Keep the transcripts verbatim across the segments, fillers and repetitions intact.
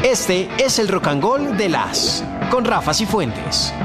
Este es el Rock and Roll de las con Rafa Cifuentes.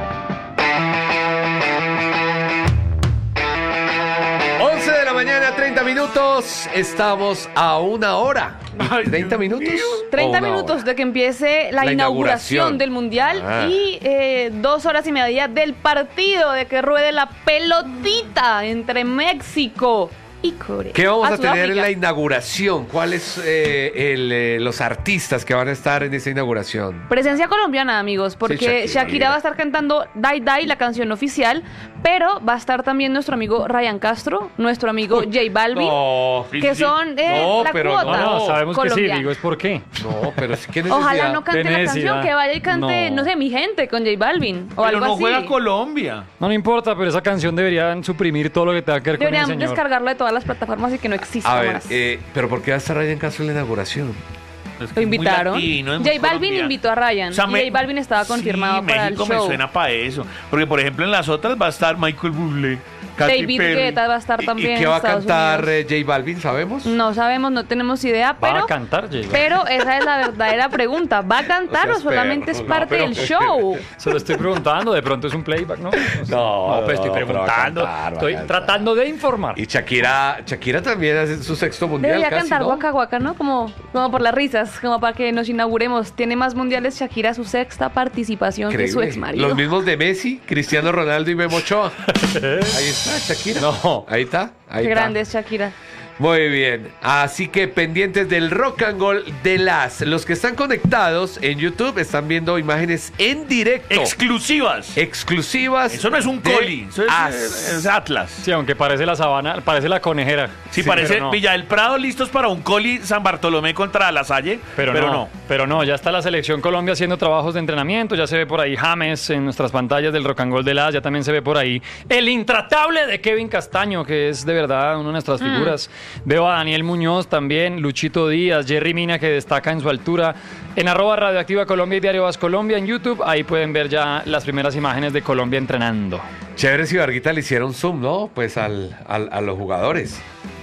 once de la mañana, treinta minutos. Estamos a una hora. ¿treinta minutos? treinta minutos hora? de que empiece la, La inauguración. inauguración del Mundial Ah. y eh, dos horas y media del partido, de que ruede la pelotita entre México y Corea. ¿Qué vamos a, Sudáfrica. tener en la inauguración? ¿Cuáles eh, el, eh, los artistas que van a estar en esa inauguración? Presencia colombiana, amigos, porque Sí, Shakira. Shakira va a estar cantando Die Die, la canción oficial, pero va a estar también nuestro amigo Ryan Castro, nuestro amigo J Balvin, No, que son eh, No, la pero cuota no, No, sabemos que sí, colombiana. digo, es por qué. no, pero sí que necesidad. Ojalá no cante Qué la necesidad. canción, que vaya y cante, no, No. sé, Mi Gente con J Balvin o Pero algo no así. juega Colombia. No, no importa, pero esa canción deberían suprimir todo lo que tenga que ver con el Deberían señor. descargarla de todas las plataformas y que no exista A ver, más. eh, pero ¿por qué va a estar Ryan Castro en la inauguración? Es que Lo es muy invitaron. latino, es muy J Balvin colombiano. invitó a Ryan. O sea, y me- J Balvin estaba confirmado sí, para el México show. me suena para eso. Porque, por ejemplo, en las otras va a estar Michael Bublé, Katy David Perry. Guetta va a estar ¿Y- también ¿Y qué en va a Estados cantar Unidos. eh, J Balvin? ¿Sabemos? No sabemos, no tenemos idea, Va pero, a cantar, J Balvin. pero esa es la verdadera pregunta. ¿Va a cantar O o, sea, solamente espera, es no, parte pero- del show? Se lo estoy preguntando, de pronto es un playback, ¿no? No, pues estoy no, pero va a preguntando, cantar, va a estoy cantar. tratando de informar. Y Shakira, Shakira también hace su sexto mundial Debería casi, cantar ¿no? Waka Waka, ¿no? Como, como por las risas, como para que nos inauguremos. Tiene más mundiales Shakira, su sexta participación que su Increíble. ex marido. Los mismos de Messi, Cristiano Ronaldo y Memo Ochoa. Ahí está Shakira. No. Ahí está. Ahí Qué está. grande es Shakira. Muy bien, así que pendientes del Rock and Roll de las. Los que están conectados en YouTube están viendo imágenes en directo. Exclusivas. exclusivas. Eso no es un de coli, eso es, As. es Atlas. Sí, aunque parece la sabana, parece la conejera. Sí, Sí, parece pero no. Villa del Prado listos para un coli San Bartolomé contra La Salle. Pero, no, pero no, ya está la selección Colombia haciendo trabajos de entrenamiento, ya se ve por ahí James en nuestras pantallas del Rock and Roll de las, ya también se ve por ahí el intratable de Kevin Castaño, que es de verdad una de nuestras Mm. figuras. Veo a Daniel Muñoz también, Luchito Díaz, Jerry Mina, que destaca en su altura. En arroba Radioactiva Colombia y Diario Vas Colombia en YouTube, ahí pueden ver ya las primeras imágenes de Colombia entrenando. Chévere si Varguita le hicieron zoom, ¿no? Pues al, al- a los jugadores.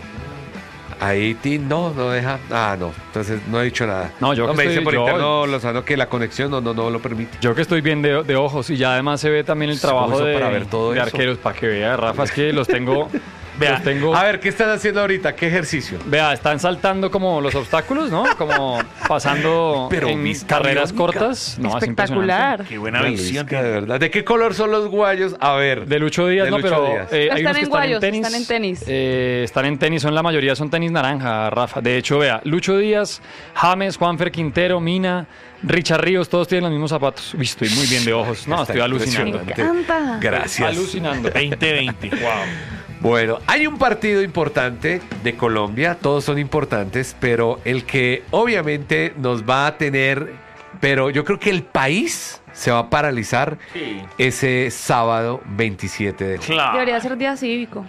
Ahí Tim no, no deja. Ah, no. Entonces no he dicho nada. No, yo que me dice estoy- por yo- interno Lozano que la conexión no, no, no lo permite. Yo que estoy bien de, de ojos y ya además se ve también el ¿Cómo trabajo hizo de, para ver todo de eso? arqueros, para que vea, Rafa, es que los tengo... Vea, los tengo a ver, ¿qué están haciendo ahorita? ¿Qué ejercicio? Vea, están saltando como los obstáculos, ¿no? Como pasando Pero en vista carreras biónica. cortas. No, es Espectacular. Qué buena Una visión. Luisca, de verdad. ¿De qué color son los guayos? A ver. De Lucho Díaz, De no, Lucho pero Díaz. eh, hay Están unos que en están guayos, en tenis. están en tenis. eh, están en tenis, son la mayoría son tenis naranja, Rafa. De hecho, vea, Lucho Díaz, James, Juanfer Quintero, Mina, Richard Ríos, todos tienen los mismos zapatos. Uy, estoy muy bien de ojos. No, Está estoy alucinando. impresionante. encanta. Gracias. Alucinando. veinte veinte. Wow. Bueno, hay un partido importante de Colombia, todos son importantes, pero el que obviamente nos va a tener, pero yo creo que el país se va a paralizar Sí. ese sábado veintisiete de junio. Claro. Debería ser día cívico.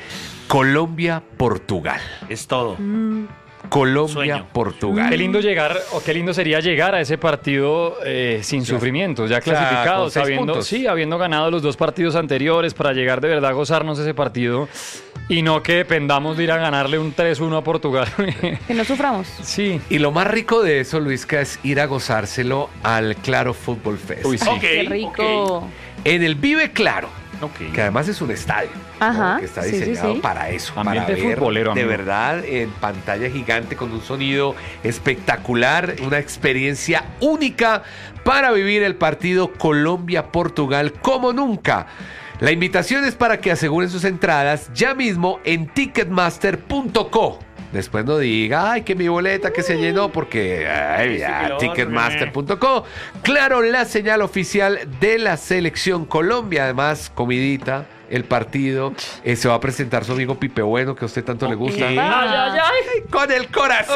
Colombia-Portugal. Es todo. Sueño. Colombia-Portugal. Qué lindo llegar, o qué lindo sería llegar a ese partido eh, sin sufrimientos, ya O sea, con clasificados, seis habiendo, puntos. sí, habiendo ganado los dos partidos anteriores para llegar de verdad a gozarnos ese partido y no que dependamos de ir a ganarle un tres uno a Portugal. Que no suframos. Sí. Y lo más rico de eso, Luisca, es ir a gozárselo al Claro Fútbol Fest. Uy, sí. Ok, Qué rico. En el Vive Claro, ok. que además es un estadio, Ajá, ¿no? Que está sí, sí, diseñado sí. para eso, Ambiente para ver futbolero, de amigo. verdad en pantalla gigante con un sonido espectacular, una experiencia única para vivir el partido Colombia-Portugal como nunca. La invitación es para que aseguren sus entradas ya mismo en ticketmaster punto co. Después no diga, ay, que mi boleta que se llenó, porque ay, ya, ticketmaster punto co. Claro, la señal oficial de la selección Colombia. Además, comidita, el partido. Eh, se va a presentar su amigo Pipe Bueno, que a usted tanto le gusta. Ok. Ay, ay, ay. Con el corazón.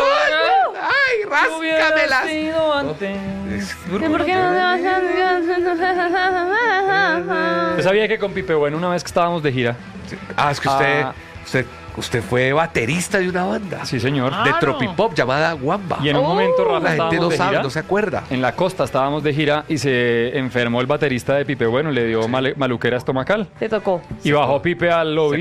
Ay, ráscamelas. Es- ¿Por qué no Yo sabía que con Pipe Bueno una vez que estábamos de gira. Ah, es que usted, Ah. usted, usted fue baterista de una banda. Sí, señor. Ah. De Claro. tropipop llamada Wamba. Y en un Oh. momento, Rafa, La gente estábamos no de sabe, gira. no se acuerda. En la costa estábamos de gira y se enfermó el baterista de Pipe Bueno, le dio male- maluquera estomacal. Te tocó. Y bajó Pipe al lobby